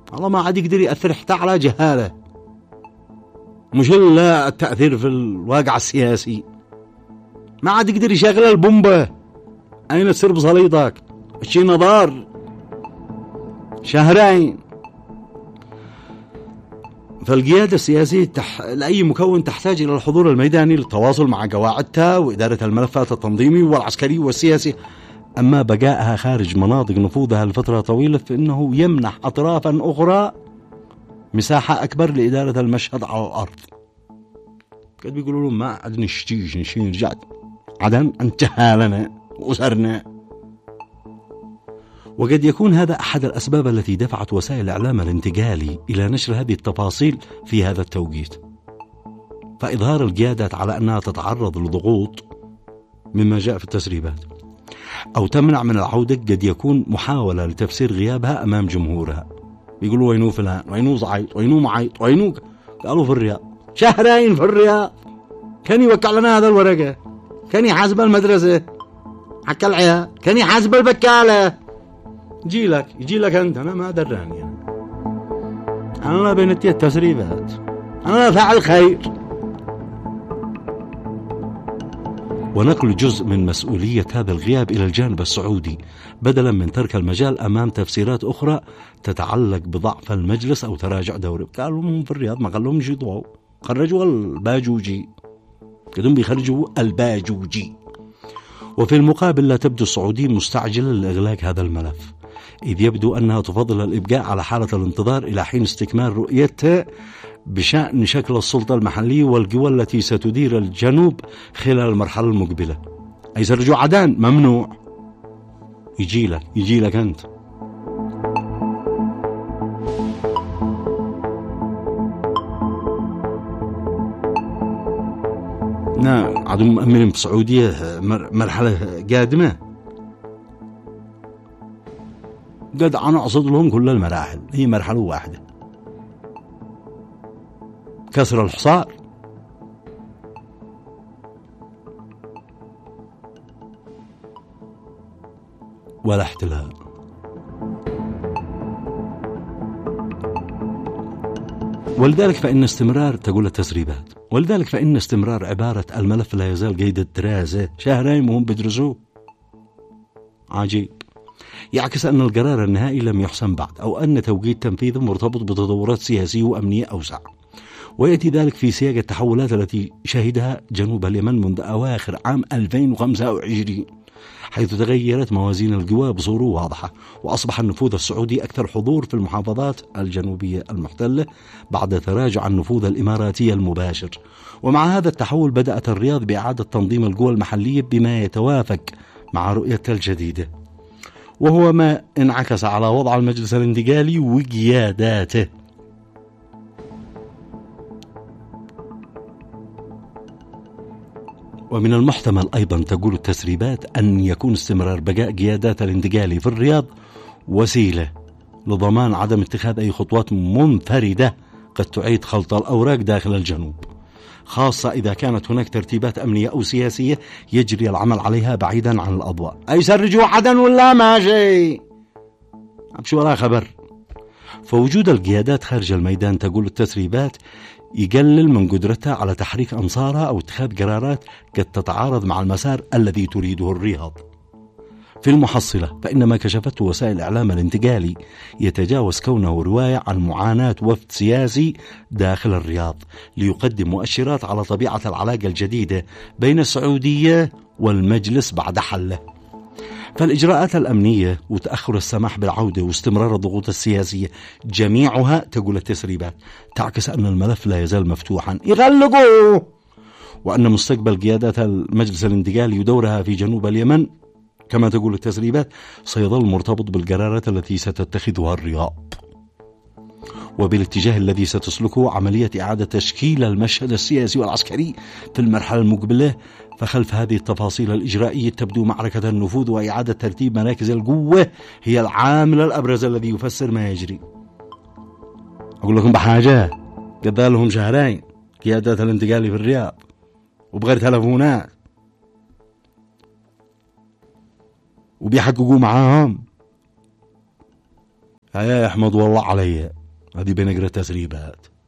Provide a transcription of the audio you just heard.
الله ما عاد يقدر يأثر حتى على جهالة، مش إلا التأثير في الواقع السياسي. ما عاد يقدر يشغل البومبة. أين تصير بصليطك؟ الشي نظار شهرين. فالقيادة السياسية لأي مكون تحتاج إلى الحضور الميداني للتواصل مع قواعدها وإدارة الملفات التنظيمي والعسكري والسياسي. أما بقائها خارج مناطق نفوذها لفترة طويلة فإنه يمنح أطرافا أخرى مساحة أكبر لإدارة المشهد على الأرض. قد بيقولوا لهم ما عاد نشتيش رجعت عدن انتهى لنا وأسرنا. وقد يكون هذا أحد الأسباب التي دفعت وسائل الإعلام الانتقالي إلى نشر هذه التفاصيل في هذا التوقيت. فإظهار القيادات على أنها تتعرض لضغوط مما جاء في التسريبات أو تمنع من العودة قد يكون محاولة لتفسير غيابها أمام جمهورها. بيقولوا وينو فلان، وينو زعيط، وينو معيط، وينو قالوا في الرياض شهرين في الرياض، كان يوقع لنا هذا الورقة، كان يحاسب المدرسة حكى العيال، كان يحاسب البكالة. يجي لك أنت، أنا ما دراني يعني. أنا بنتي التسريبات، أنا فعل خير. ونقل جزء من مسؤولية هذا الغياب إلى الجانب السعودي بدلا من ترك المجال أمام تفسيرات أخرى تتعلق بضعف المجلس أو تراجع دوري. قالوا هم في الرياض ما قالوا يجوا خرجوا الباجوجي، كدهم بيخرجوا الباجوجي. وفي المقابل لا تبدو السعودية مستعجلة لإغلاق هذا الملف، إذ يبدو أنها تفضل الإبقاء على حالة الانتظار إلى حين استكمال رؤيتها بشأن شكل السلطة المحلية والقوى التي ستدير الجنوب خلال المرحلة المقبلة. أي سرجوا عدن ممنوع. يجي لك أنت. عدو مؤمنين في السعودية مرحلة قادمة. قد أنا أقصد لهم كل المراحل، هي مرحلة واحدة، كسر الحصار. ولا احتلال. ولذلك فإن استمرار تقول التسريبات، ولذلك فإن استمرار عبارة الملف لا يزال قيد الدراسة شهرين وهم بيدرسوه عجيب، يعكس أن القرار النهائي لم يحسم بعد، أو أن توقيت تنفيذه مرتبط بتطورات سياسية وأمنية أوسع. ويأتي ذلك في سياق التحولات التي شهدها جنوب اليمن منذ أواخر عام 2025، حيث تغيرت موازين القوى بصورة واضحة، وأصبح النفوذ السعودي أكثر حضور في المحافظات الجنوبية المحتلة بعد تراجع النفوذ الإماراتي المباشر. ومع هذا التحول بدأت الرياض بإعادة تنظيم القوى المحلية بما يتوافق مع رؤيتها الجديدة، وهو ما انعكس على وضع المجلس الانتقالي وقياداته. ومن المحتمل أيضا تقول التسريبات أن يكون استمرار بقاء قيادات الانتقالي في الرياض وسيلة لضمان عدم اتخاذ أي خطوات منفردة قد تعيد خلط الأوراق داخل الجنوب، خاصة إذا كانت هناك ترتيبات أمنية أو سياسية يجري العمل عليها بعيدا عن الأضواء. أي سرجوا عدن ولا ماشي أبشو ولا خبر. فوجود القيادات خارج الميدان تقول التسريبات يقلل من قدرتها على تحريك أنصارها أو اتخاذ قرارات قد تتعارض مع المسار الذي تريده الرياض. في المحصلة فإن ما كشفته وسائل الإعلام الانتقالي يتجاوز كونه رواية عن معاناة وفد سياسي داخل الرياض ليقدم مؤشرات على طبيعة العلاقة الجديدة بين السعودية والمجلس بعد حله. فالإجراءات الأمنية وتأخر السماح بالعودة واستمرار الضغوط السياسية جميعها تقول التسريبات تعكس أن الملف لا يزال مفتوحا يغلقوه، وأن مستقبل قيادات المجلس الانتقالي ودورها في جنوب اليمن كما تقول التسريبات سيظل مرتبط بالقرارات التي ستتخذها الرياض وبالاتجاه الذي ستسلكه عملية إعادة تشكيل المشهد السياسي والعسكري في المرحلة المقبلة. فخلف هذه التفاصيل الإجرائية تبدو معركة النفوذ وإعادة ترتيب مراكز القوة هي العامل الأبرز الذي يفسر ما يجري. أقول لكم بحاجة، قد لهم شهرين قيادات الانتقال في الرياض وبغير تلفونات وبيحققوا معاهم. يا أحمد والله علي هذه بنقرا تسريبات.